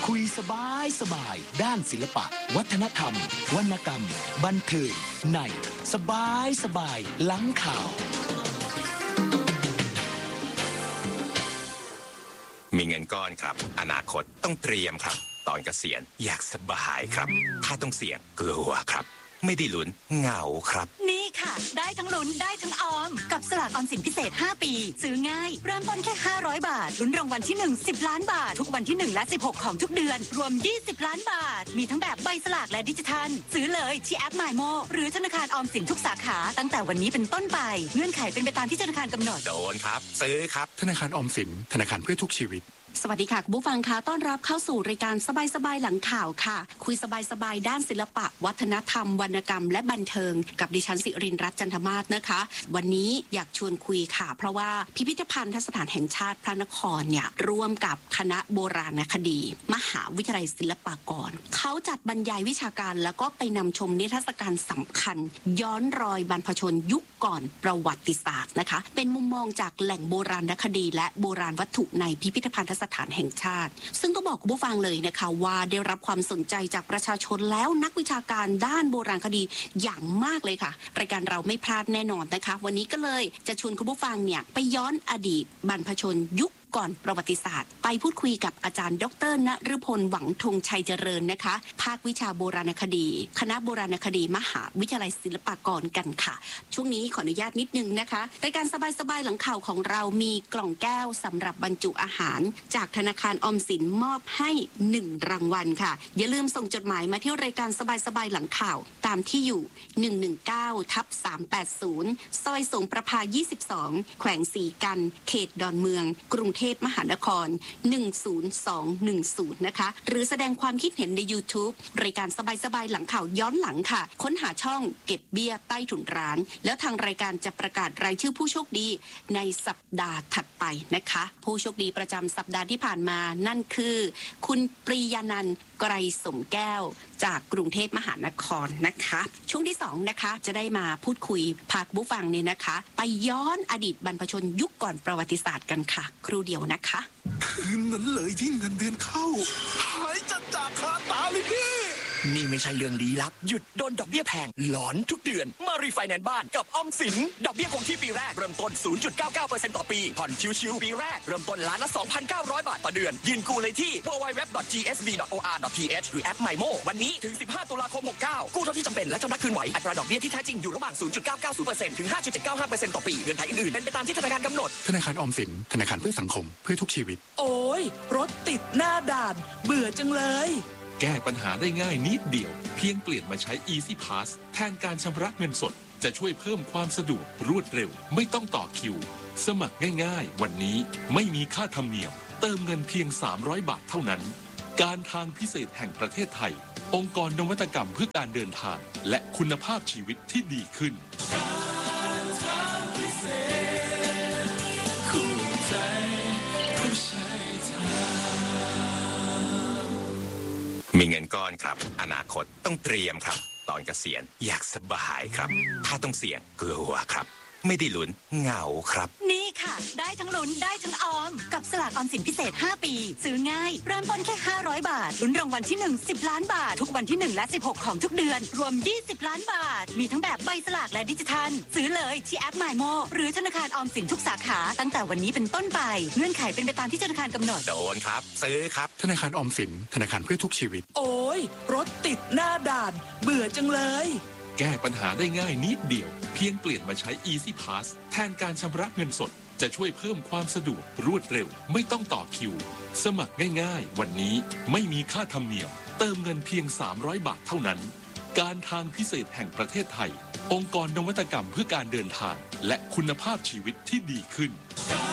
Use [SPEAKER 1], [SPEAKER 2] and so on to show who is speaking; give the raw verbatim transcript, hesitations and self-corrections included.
[SPEAKER 1] คุยสบายสบายด้านศิลปะวัฒนธรรมวรรณกรรมบันเทิงในสบายสบายหลังข่าว
[SPEAKER 2] มีเงินก้อนครับอนาคตต้องเตรียมครับตอนเกษียณอยากสบายครับถ้าต้องเสี่ยงกลัวครับไม่ได้ลุ้นเหงาครับ
[SPEAKER 3] นี่ค่ะได้ทั้งลุ้นได้ทั้งออมกับสลากออมสินพิเศษห้าปีซื้อง่ายเริ่มต้นแค่ห้าร้อยบาทลุ้นรางวัลที่หนึ่ง สิบล้านบาททุกวันที่หนึ่งและสิบหกของทุกเดือนรวมยี่สิบล้านบาทมีทั้งแบบใบสลากและดิจิทัลซื้อเลยที่แอป MyMo หรือธนาคารออมสินทุกสาขาตั้งแต่วันนี้เป็นต้นไปเงื่อนไขเป็นไปตามที่ธนาคารกำหนด
[SPEAKER 2] โดนครับซื้อครับ
[SPEAKER 4] ธนาคารออมสินธนาคารเพื่อทุกชีวิต
[SPEAKER 5] สวัสดีค่ะคุณผู้ฟังคะต้อนรับเข้าสู่รายการสบายๆหลังข่าวค่ะคุยสบายๆด้านศิลปะวัฒนธรรมวรรณกรรมและบันเทิงกับดิฉันสิรินรัตน์จันทมาศนะคะวันนี้อยากชวนคุยค่ะเพราะว่าพิพิธภัณฑ์สถานแห่งชาติพระนครเนี่ยร่วมกับคณะโบราณคดีมหาวิทยาลัยศิลปากรเขาจัดบรรยายวิชาการแล้วก็ไปนำชมนิทรรศการสำคัญย้อนรอยบรรพชนยุคก่อนประวัติศาสตร์นะคะเป็นมุมมองจากแหล่งโบราณคดีและโบราณวัตถุในพิพิธภัณฑ์สถานแห่งชาติซึ่งต้องบอกคุณผู้ฟังเลยนะคะว่าได้รับความสนใจจากประชาชนแล้วนักวิชาการด้านโบราณคดีอย่างมากเลยค่ะรายการเราไม่พลาดแน่นอนนะคะวันนี้ก็เลยจะชวนคุณผู้ฟังเนี่ยไปย้อนอดีตบรรพชนยุคก่อนประวัติศาสตร์ไปพูดคุยกับอาจารย์ดร.ณฤพลหวังธงชัยเจริญนะคะภาควิชาโบราณคดีคณะโบราณคดีมหาวิทยาลัยศิลปากรกันค่ะช่วงนี้ขออนุญาตนิดนึงนะคะรายการสบายๆหลังข่าวของเรามีกล่องแก้วสำหรับบรรจุอาหารจากธนาคารออมสินมอบให้หนึ่งรางวัลค่ะอย่าลืมส่งจดหมายมาที่รายการสบายๆหลังข่าวตามที่อยู่หนึ่งหนึ่งเก้าทับสามแปดศูนย์ซอยสงประภายี่สิบสองแขวงสีกันเขตดอนเมืองกรุงเทพมหานครหนึ่งศูนย์สองหนึ่งศูนย์นะคะหรือแสดงความคิดเห็นใน YouTube รายการสบายๆหลังข่าวย้อนหลังค่ะค้นหาช่องเก็บเบี้ยใต้ถุนร้านแล้วทางรายการจะประกาศรายชื่อผู้โชคดีในสัปดาห์ถัดไปนะคะผู้โชคดีประจำสัปดาห์ที่ผ่านมานั่นคือคุณปรียานันท์ไกรสมแก้วจากกรุงเทพมหานครนะคะช่วงที่สองนะคะจะได้มาพูดคุยพาผู้ฟังเนี่ยนะคะไปย้อนอดีตบรรพชนยุคก่อนประวัติศาสตร์กันค่ะครู่เดียวนะคะ
[SPEAKER 4] คืนนั้นเลยที่เงินเดือนเข้าหายจัดจากคาตาเลยพี่
[SPEAKER 1] นี่ไม่ใช่เรื่องลี้ลับหยุดโดนดอกเบี้ยแพงหลอนทุกเดือนมารีไฟแนนซ์บ้านกับออมสินดอกเบี้ยคงที่ปีแรกเริ่มต้น ศูนย์จุดเก้าเก้าเปอร์เซ็นต์ ต่อปีผ่อนชิวๆปีแรกเริ่มต้นล้านละ สองพันเก้าร้อย บาทต่อเดือนยืนกู้เลยที่ ดับเบิลยู ดับเบิลยู ดับเบิลยู ดอท จี เอส บี ดอท โอ อาร์ ดอท ที เอช หรือแอป MyMo วันนี้ถึงสิบห้าตุลาคมหกเก้ากู้เท่าที่จำเป็นและชำระคืนไหวอัตราดอกเบี้ยที่แท้จริงอยู่ระหว่าง ศูนย์จุดเก้าเก้าศูนย์เปอร์เซ็นต์ ถึง ห้าจุดเจ็ดเก้าห้าเปอร์เซ็นต์ ต่อปีเงื่อนไขอื่นๆเป็นไปตามที่ธนาคารกำหนด
[SPEAKER 4] ธนาคารออมสินธนาคารเพื่อสังคมเพื่อทุกชีวิต
[SPEAKER 6] โอ้ยรถติดหน้าด่านเบื่อจังเลย
[SPEAKER 7] แก้ปัญหาได้ง่ายนิดเดียวเพียงเปลี่ยนมาใช้ Easy Pass แทนการชำระเงินสดจะช่วยเพิ่มความสะดวกรวดเร็วไม่ต้องต่อคิวสมัครง่ายๆวันนี้ไม่มีค่าธรรมเนียมเติมเงินเพียงสามร้อยบาทเท่านั้นการทางพิเศษแห่งประเทศไทยองค์กรนวัตกรรมเพื่อการเดินทางและคุณภาพชีวิตที่ดีขึ้น
[SPEAKER 2] มีเงินก้อนครับอนาคตต้องเตรียมครับตอนเกษียณอยากสบายครับถ้าต้องเสี่ยงกลัวครับไม่ได้ลุ้นเหงาครับ
[SPEAKER 3] นี่ค่ะได้ทั้งลุ้นได้ทั้งออมกับสลากออมสินพิเศษห้าปีซื้อง่ายเริ่มต้นแค่ห้าร้อยบาทลุ้นรางวัลที่หนึ่ง สิบล้านบาททุกวันที่หนึ่งและสิบหกของทุกเดือนรวมยี่สิบล้านบาทมีทั้งแบบใบสลากและดิจิทัลซื้อเลยที่แอป MyMo หรือธนาคารออมสินทุกสาขาตั้งแต่วันนี้เป็นต้นไปเงื่อนไขเป็นไปตามที่ธนาคารกำหนด
[SPEAKER 2] โดนครับซื้อครับ
[SPEAKER 4] ธนาคารออมสินธนาคารเพื่อทุกชีวิต
[SPEAKER 6] โอ้ยรถติดหน้าด่านเบื่อจังเลย
[SPEAKER 7] แก้ปัญหาได้ง่ายนิดเดียวเพียงเปลี่ยนมาใช้ Easy Pass แทนการชำระเงินสดจะช่วยเพิ่มความสะดวกรวดเร็วไม่ต้องต่อคิวสมัครง่ายๆวันนี้ไม่มีค่าธรรมเนียมเติมเงินเพียงสามร้อยบาทเท่านั้นการทางพิเศษแห่งประเทศไทยองค์กรนวัตกรรมเพื่อการเดินทางและคุณภาพชีวิตที่ดีขึ้น